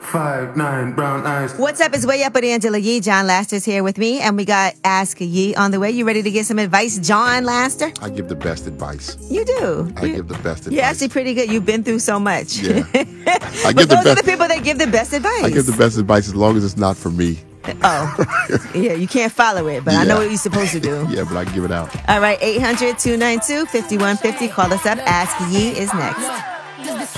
5'9", brown eyes. What's up? It's Way Up with Angela Yee. John Laster's here with me, and we got Ask Yee on the way. You ready to get some advice, John Laster? I give the best advice. You do. I give the best advice. You're actually pretty good. You've been through so much. Yeah. But those are the people that give the best advice. I give the best advice as long as it's not for me. Oh, yeah, you can't follow it, but I know what you're supposed to do. Yeah, but I give it out. All right, 800-292-5150. Call us up. Ask Yee is next.